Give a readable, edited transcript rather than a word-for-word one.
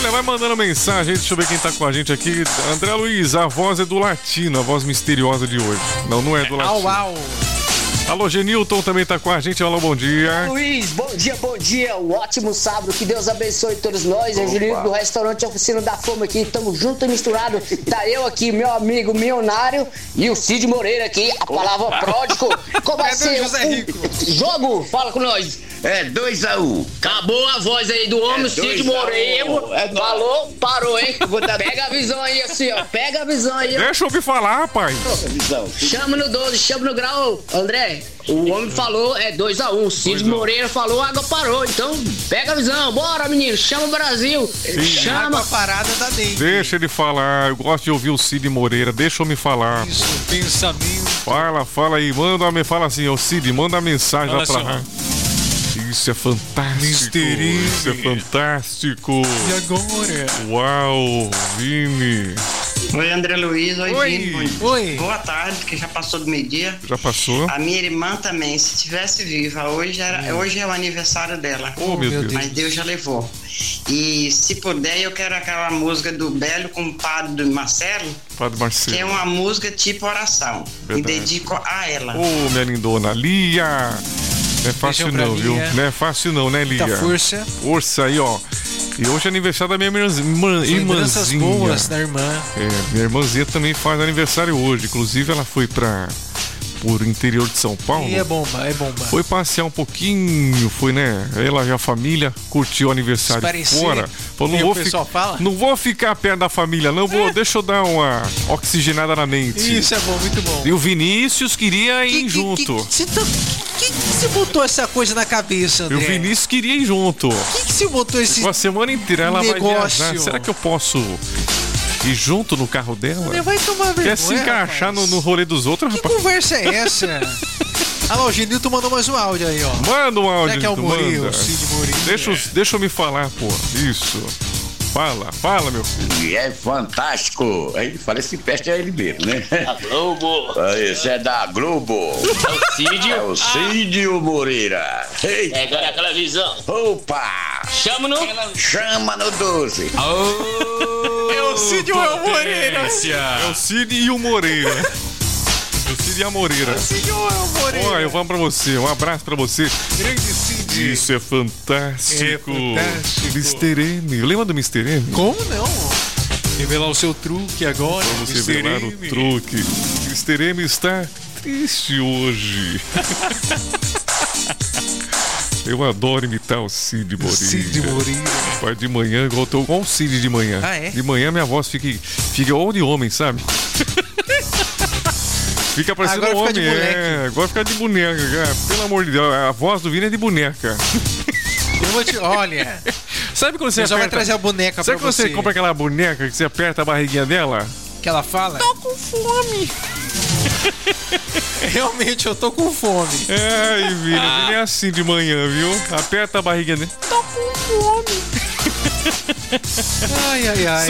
vai mandando mensagem. Deixa eu ver quem tá com a gente aqui. André Luiz, a voz é do latino, a voz misteriosa de hoje. Não, não é do latino. Au. Alô, Genilton também tá com a gente. Alô, bom dia. Luiz, bom dia. Um ótimo sábado. Que Deus abençoe todos nós. É Genilton do restaurante Oficina da Fama aqui. Tamo junto e misturado. Tá eu aqui, meu amigo milionário e o Cid Moreira aqui. A palavra pródigo. Como vai ser o jogo? Fala com nós. É 2-1. Acabou a voz aí do homem, Cid Moreira. Falou, parou, hein? Pega a visão aí, assim, ó. Pega a visão aí, ó. Deixa eu ouvir falar, rapaz. Chama no 12, chama no grau, André. O homem falou, 2-1. Cid Moreira falou, a água parou. Então, pega a visão. Bora, menino. Chama o Brasil. Sim. Chama. A parada da Neide. Deixa ele falar. Eu gosto de ouvir o Cid Moreira. Deixa eu me falar. Isso, pensamento. Fala aí. Fala assim, ô Cid, manda a mensagem lá pra cá. Isso é fantástico. Misterioso. Isso é fantástico. E agora? Uau, Vini. Oi, André Luiz. Oi, Vini. Oi. Boa tarde, porque já passou do meio-dia. Já passou? A minha irmã também, se tivesse viva, hoje é o aniversário dela. Oh, meu Deus. Mas Deus já levou. E se puder, eu quero aquela música do Belo com o Padre Marcelo. Padre Marcelo. Que é uma música tipo oração. Verdade. E dedico a ela. Ô, minha lindona, Lia. Não é fácil não, viu? Não é fácil não, né, Lia? Muita força. Força aí, ó. E hoje é aniversário da minha irmãzinha. Boas da irmã. Minha irmãzinha também faz aniversário hoje. Inclusive, ela foi por interior de São Paulo. E é bomba. Foi passear um pouquinho, né? Ela e a família curtiu o aniversário fora. Não vou ficar perto da família, não. Deixa eu dar uma oxigenada na mente. Isso é bom, muito bom. E o Vinícius queria ir junto. Quem que se botou essa coisa na cabeça, André? E o Vinícius queria ir junto. Quem que se botou esse Uma semana inteira ela vai viajar. Será que eu posso ir junto no carro dela? André, vai tomar vergonha. Quer se encaixar no rolê dos outros, rapaz? Que conversa é essa? Alô, o Genilton mandou mais um áudio aí, ó. Manda um áudio. Será que é o Moreira, o Cid Moreira? Deixa eu me falar, pô. Isso. Fala, meu filho. É fantástico. Aí fala esse peste é ele mesmo, né? A Globo. Esse é da Globo. É o Cid. É o Cid Moreira. Ei. Agora aquela visão. Opa! Chama no 12. Oh, é o Cid ou é o Moreira? É o Cid e o Moreira. O Cid e a Moreira. Olha, eu vou pra você. Um abraço pra você. Grande Cid. Isso é fantástico. Mr. M. Lembra do Mr. M? Como não? Revelar o seu truque agora. Vamos revelar o truque. Mr. M está triste hoje. Eu adoro imitar o Cid Moreira. Cid Moreira. Vai de manhã, igual o Cid de manhã. Ah, é? De manhã minha voz fica igual de homem, sabe? Fica parecendo um homem, agora fica de boneca, cara. Pelo amor de Deus, a voz do Vini é de boneca. Eu vou te... Olha... Sabe quando você vai trazer a boneca pra você? Sabe quando você compra aquela boneca que você aperta a barriguinha dela? Que ela fala? Tô com fome. Realmente, eu tô com fome. Ai, Vini, Vini é assim de manhã, viu? Aperta a barriguinha dele. Tô com fome. Ai.